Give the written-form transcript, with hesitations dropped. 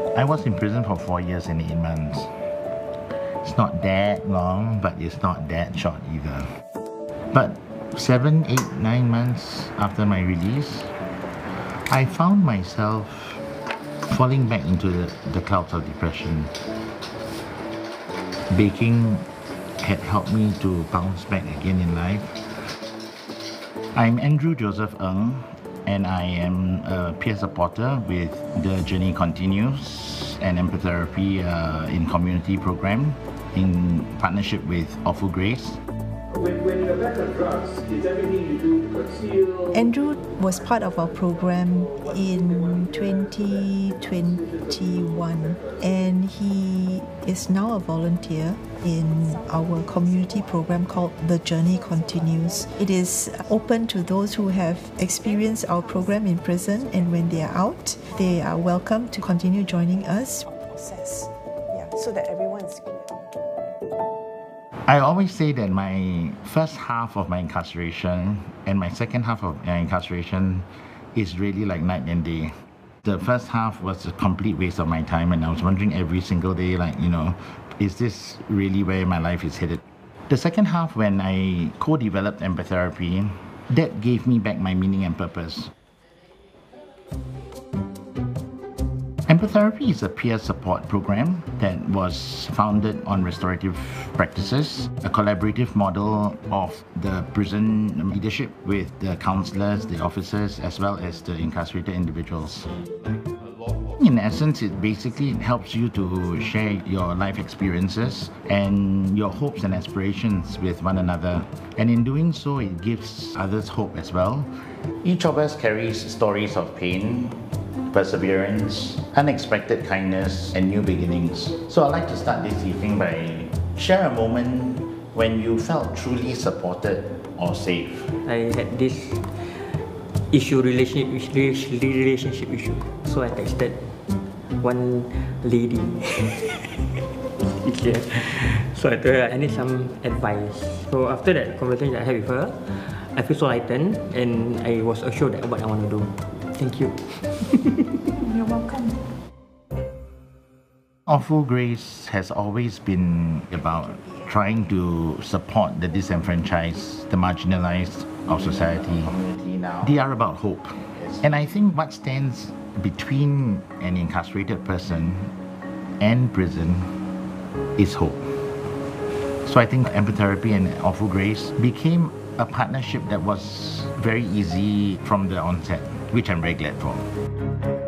I was in prison for 4 years and 8 months. It's not that long, but it's not that short either. But 7, 8, 9 months after my release, I found myself falling back into the clouds of depression. Baking had helped me to bounce back again in life. I'm Andrew Joseph Ng, and I am a peer supporter with The Journey Continues, an empathy in community program in partnership with Awful Grace. When you're back on drugs, is everything you do to conceal? Andrew was part of our program in 2021, and he is now a volunteer in our community program called The Journey Continues. It is open to those who have experienced our program in prison, and when they are out, they are welcome to continue joining us. So that everyone's good. I always say that my first half of my incarceration and my second half of my incarceration is really like night and day. The first half was a complete waste of my time, and I was wondering every single day, is this really where my life is headed? The second half, when I co-developed empathy, that gave me back my meaning and purpose. Empathy is a peer support program that was founded on restorative practices, a collaborative model of the prison leadership with the counselors, the officers, as well as the incarcerated individuals. In essence, it basically helps you to share your life experiences and your hopes and aspirations with one another. And in doing so, it gives others hope as well. Each of us carries stories of pain, perseverance, unexpected kindness, and new beginnings. So I'd like to start this evening by share a moment when you felt truly supported or safe. I had this relationship issue. So I texted one lady. So I told her I need some advice. So after that conversation I had with her, I feel so lightened, and I was assured that what I want to do. Thank you. You're welcome. Awful Grace has always been about trying to support the disenfranchised, the marginalized of society. They are about hope. And I think what stands between an incarcerated person and prison is hope. So I think empathy and Awful Grace became a partnership that was very easy from the onset, which I'm very glad for.